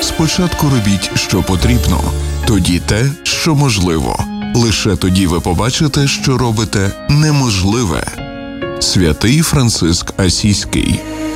Спочатку робіть, що потрібно, тоді те, що можливо. Лише тоді ви побачите, що робите неможливе. Святий Франциск Асійський.